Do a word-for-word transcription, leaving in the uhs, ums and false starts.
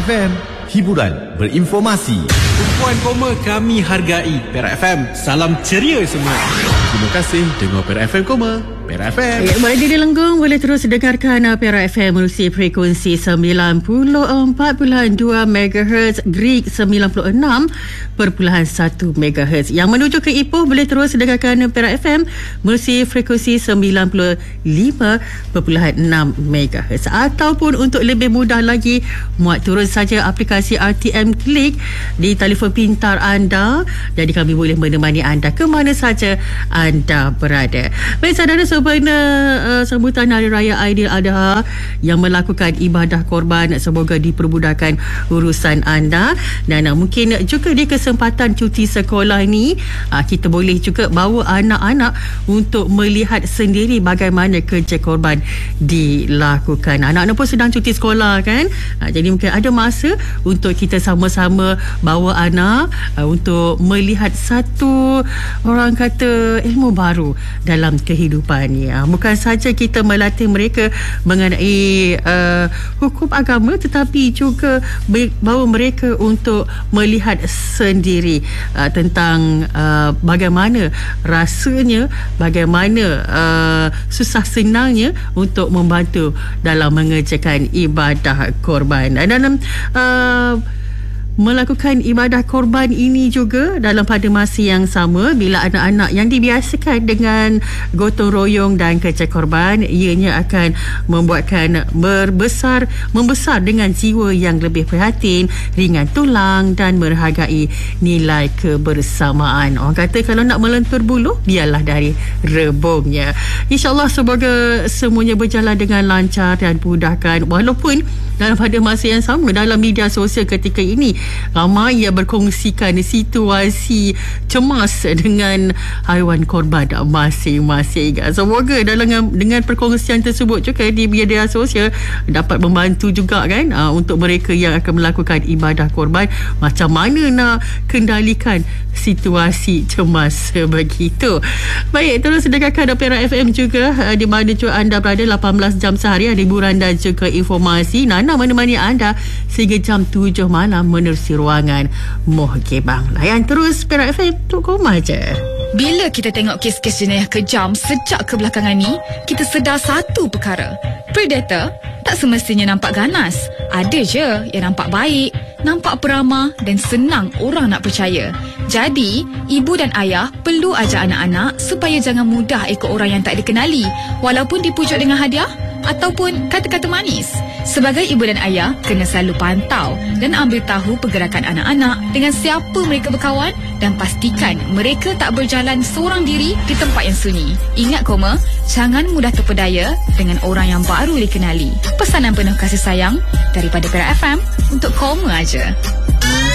M, hiburan berinformasi. Tumpuan koma kami hargai. Perak F M, salam ceria semua. Terima kasih dengar Perak F M Koma. Perak F M. Ya, bagi di Lenggong boleh terus dengarkan Perak F M melalui frekuensi sembilan puluh empat perpuluhan dua megahertz, Greek sembilan puluh enam perpuluhan satu megahertz. Yang menuju ke Ipoh boleh terus dengarkan Perak F M melalui frekuensi sembilan puluh lima perpuluhan enam megahertz. Ataupun untuk lebih mudah lagi, muat turun saja aplikasi R T M Click di telefon pintar anda. Jadi kami boleh menemani anda ke mana saja anda berada. Baik saudara, sempena uh, sambutan Hari Raya Aidiladha yang melakukan ibadah korban, semoga dipermudahkan urusan anda. Dan uh, mungkin juga di kesempatan cuti sekolah ni, uh, kita boleh juga bawa anak-anak untuk melihat sendiri bagaimana kerja korban dilakukan. Anak-anak pun sedang cuti sekolah kan, uh, jadi mungkin ada masa untuk kita sama-sama bawa anak uh, untuk melihat satu, orang kata, ilmu baru dalam kehidupan ni. Uh, bukan saja kita melatih mereka mengenai uh, hukum agama, tetapi juga bawa mereka untuk melihat sendiri uh, tentang uh, bagaimana rasanya, bagaimana uh, susah senangnya untuk membantu dalam mengerjakan ibadah korban. Dan dalam uh, melakukan ibadah korban ini juga dalam pada masa yang sama, bila anak-anak yang dibiasakan dengan gotong royong dan kerja korban, ianya akan membuatkan berbesar membesar dengan jiwa yang lebih prihatin, ringan tulang dan menghargai nilai kebersamaan. Orang kata kalau nak melentur bulu, biarlah dari rebungnya. InsyaAllah semoga semuanya berjalan dengan lancar dan mudahkan. Walaupun dalam pada masa yang sama, dalam media sosial ketika ini ramai yang berkongsikan situasi cemas dengan haiwan korban masing-masing. Semoga dalam dengan perkongsian tersebut juga di media sosial dapat membantu juga kan, uh, untuk mereka yang akan melakukan ibadah korban, macam mana nak kendalikan situasi cemas begitu. Baik, terus dengarkan Perak F M juga, uh, di mana juga anda berada. Lapan belas jam sehari ada hiburan dan juga informasi. Nana menemani anda sehingga jam tujuh malam menerusi ruangan Muhkibang. Layan terus Perak F M, tuk koma je. Bila kita tengok kes-kes jenayah kejam sejak kebelakangan ni, kita sedar satu perkara. Predator tak semestinya nampak ganas. Ada je yang nampak baik, nampak peramah dan senang orang nak percaya. Jadi, ibu dan ayah perlu ajar anak-anak supaya jangan mudah ikut orang yang tak dikenali, walaupun dipujuk dengan hadiah ataupun kata-kata manis. Sebagai ibu dan ayah, kena selalu pantau dan ambil tahu pergerakan anak-anak, dengan siapa mereka berkawan, dan pastikan mereka tak berjalan seorang diri di tempat yang sunyi. Ingat koma, jangan mudah terpedaya dengan orang yang baru dikenali. Pesanan penuh kasih sayang daripada Perak F M untuk koma aja.